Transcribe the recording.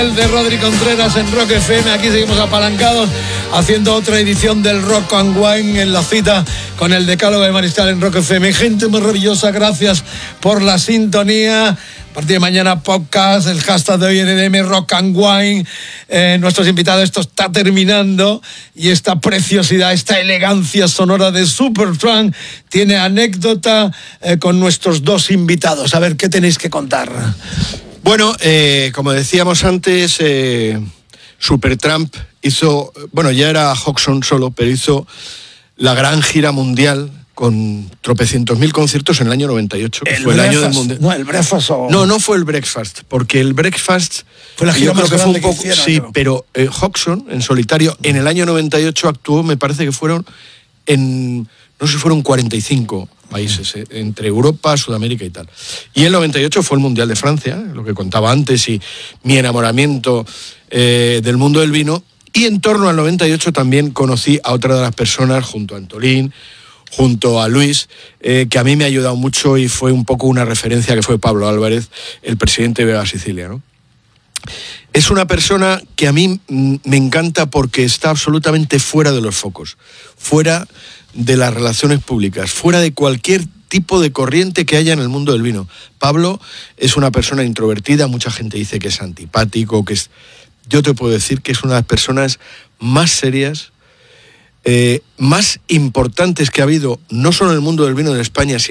El de Rodri Contreras en Rock FM. Aquí seguimos apalancados haciendo otra edición del Rock and Wine en la cita con el Decálogo de Mariscal en Rock FM. Gente maravillosa, gracias por la sintonía. A partir de mañana podcast, el hashtag de hoy NDM Rock and Wine. Nuestros invitados, esto está terminando y esta preciosidad, esta elegancia sonora de Supertramp tiene anécdota con nuestros dos invitados. A ver, ¿qué tenéis que contar? Bueno, como decíamos antes, Supertramp hizo, bueno, ya era Hodgson solo, pero hizo la gran gira mundial con tropecientos mil conciertos en el año 98, que fue el año del mundial. No, el Breakfast o... No fue el Breakfast, porque el Breakfast fue la gira más grande que hicieron. Sí, ¿no? Pero Hodgson, en solitario, en el año 98 actuó, me parece que fueron en, no sé si fueron 45 países, entre Europa, Sudamérica y tal. Y el 98 fue el Mundial de Francia, lo que contaba antes, y mi enamoramiento del mundo del vino. Y en torno al 98 también conocí a otra de las personas, junto a Antolín, junto a Luis, que a mí me ha ayudado mucho y fue un poco una referencia, que fue Pablo Álvarez, el presidente de Vega Sicilia, ¿no? Es una persona que a mí me encanta porque está absolutamente fuera de los focos, fuera de las relaciones públicas, fuera de cualquier tipo de corriente que haya en el mundo del vino. Pablo es una persona introvertida, mucha gente dice que es antipático, que es... Yo te puedo decir que es una de las personas más serias, más importantes que ha habido, no solo en el mundo del vino de España, sino